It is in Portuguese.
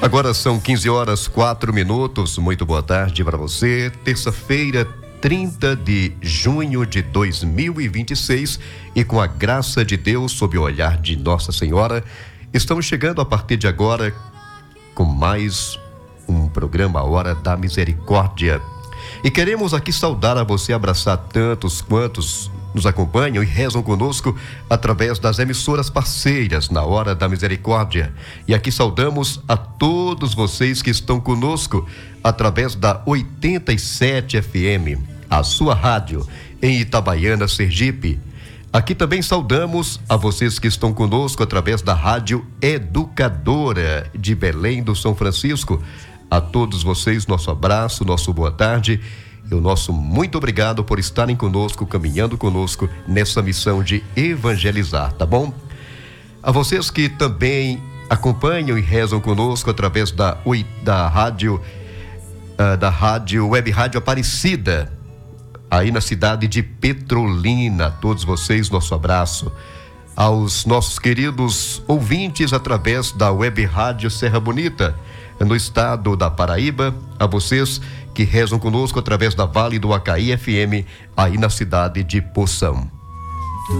Agora são 15h04. Muito boa tarde para você. Terça-feira, 30 de junho de 2026, e com a graça de Deus, sob o olhar de Nossa Senhora, estamos chegando a partir de agora com mais um programa A Hora da Misericórdia. E queremos aqui saudar a você, abraçar tantos quantos nos acompanham e rezam conosco através das emissoras parceiras na Hora da Misericórdia. E aqui saudamos a todos vocês que estão conosco através da 87 FM, a sua rádio, em Itabaiana, Sergipe. Aqui também saudamos a vocês que estão conosco através da Rádio Educadora de Belém do São Francisco. A todos vocês, nosso abraço, nosso boa tarde e o nosso muito obrigado por estarem conosco, caminhando conosco nessa missão de evangelizar, tá bom? A vocês que também acompanham e rezam conosco através da rádio Web Rádio Aparecida, aí na cidade de Petrolina. A todos vocês, nosso abraço. Aos nossos queridos ouvintes através da Web Rádio Serra Bonita, no estado da Paraíba, a vocês que rezam conosco através da Vale do Acaí FM, aí na cidade de Poção.